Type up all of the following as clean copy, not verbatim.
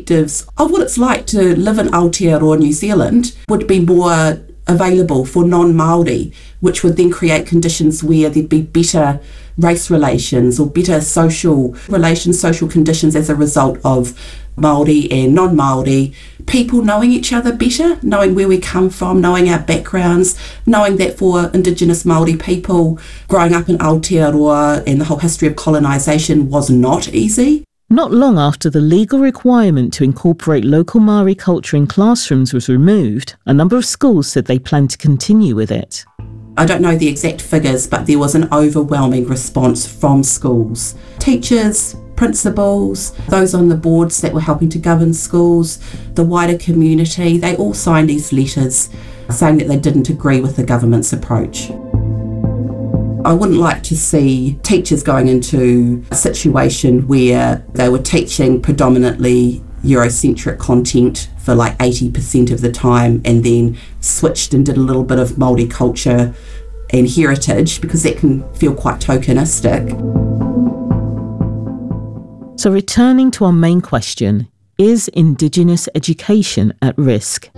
perspectives of what it's like to live in Aotearoa, New Zealand, would be more available for non-Māori, which would then create conditions where there'd be better race relations or better social relations, social conditions as a result of Māori and non-Māori people knowing each other better, knowing where we come from, knowing our backgrounds, knowing that for Indigenous Māori people, growing up in Aotearoa and the whole history of colonisation was not easy. Not long after the legal requirement to incorporate local Māori culture in classrooms was removed, a number of schools said they plan to continue with it. I don't know the exact figures, but there was an overwhelming response from schools. Teachers, principals, those on the boards that were helping to govern schools, the wider community, they all signed these letters saying that they didn't agree with the government's approach. I wouldn't like to see teachers going into a situation where they were teaching predominantly Eurocentric content for like 80% of the time and then switched and did a little bit of Māori culture and heritage, because that can feel quite tokenistic. So returning to our main question, is Indigenous education at risk?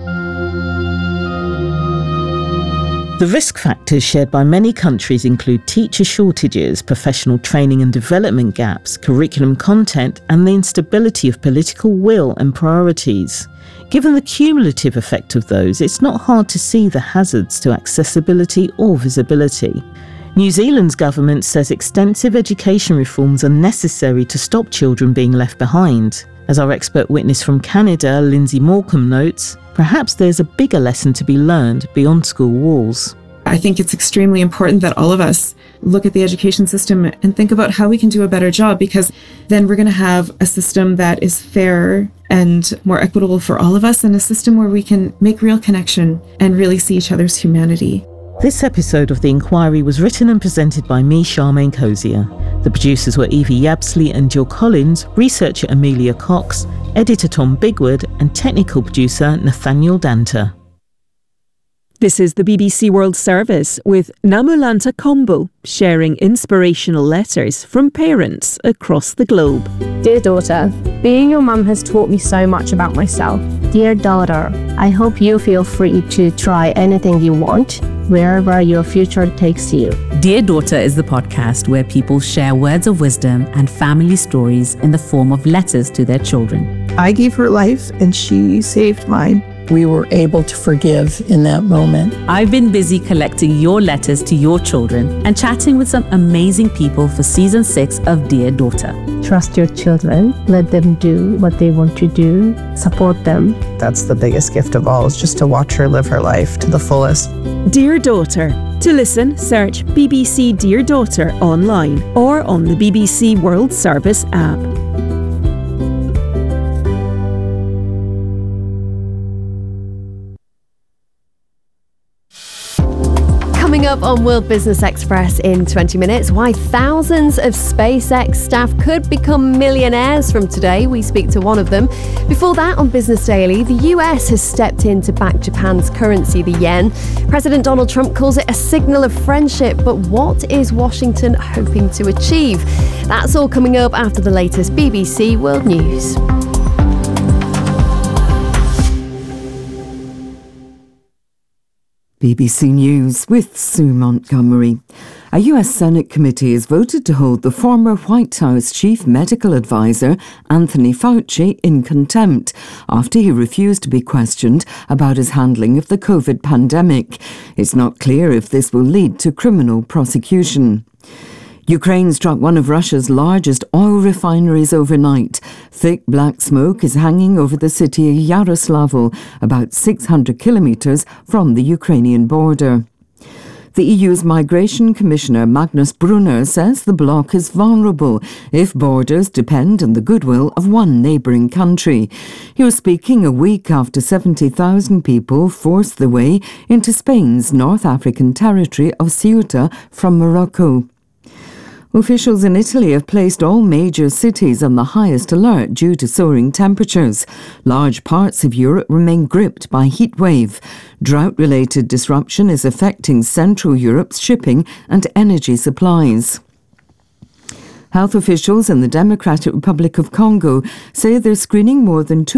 The risk factors shared by many countries include teacher shortages, professional training and development gaps, curriculum content, and the instability of political will and priorities. Given the cumulative effect of those, it's not hard to see the hazards to accessibility or visibility. New Zealand's government says extensive education reforms are necessary to stop children being left behind. As our expert witness from Canada, Lindsay Morecambe, notes, perhaps there's a bigger lesson to be learned beyond school walls. I think it's extremely important that all of us look at the education system and think about how we can do a better job, because then we're going to have a system that is fairer and more equitable for all of us, and a system where we can make real connection and really see each other's humanity. This episode of The Inquiry was written and presented by me, Charmaine Cozier. The producers were Evie Yabsley and Jill Collins, researcher Amelia Cox, editor Tom Bigwood, and technical producer Nathaniel Danter. This is the BBC World Service with Namulanta Kombu, sharing inspirational letters from parents across the globe. Dear daughter, being your mum has taught me so much about myself. Dear daughter, I hope you feel free to try anything you want, wherever your future takes you. Dear Daughter is the podcast where people share words of wisdom and family stories in the form of letters to their children. I gave her life and she saved mine. We were able to forgive in that moment. I've been busy collecting your letters to your children and chatting with some amazing people for season 6 of Dear Daughter. Trust your children, let them do what they want to do, support them. That's the biggest gift of all, is just to watch her live her life to the fullest. Dear Daughter. To listen, search BBC Dear Daughter online or on the BBC World Service app. Coming up on World Business Express in 20 minutes, why thousands of SpaceX staff could become millionaires from today. We speak to one of them. Before that, on Business Daily, the US has stepped in to back Japan's currency, the yen. President Donald Trump calls it a signal of friendship, but what is Washington hoping to achieve? That's all coming up after the latest BBC World News. BBC News with Sue Montgomery. A US Senate committee has voted to hold the former White House chief medical advisor Anthony Fauci in contempt after he refused to be questioned about his handling of the COVID pandemic. It's not clear if this will lead to criminal prosecution. Ukraine struck one of Russia's largest oil refineries overnight. Thick black smoke is hanging over the city of Yaroslavl, about 600 kilometres from the Ukrainian border. The EU's Migration Commissioner Magnus Brunner says the bloc is vulnerable if borders depend on the goodwill of one neighbouring country. He was speaking a week after 70,000 people forced their way into Spain's North African territory of Ceuta from Morocco. Officials in Italy have placed all major cities on the highest alert due to soaring temperatures. Large parts of Europe remain gripped by heat wave. Drought-related disruption is affecting Central Europe's shipping and energy supplies. Health officials in the Democratic Republic of Congo say they're screening more than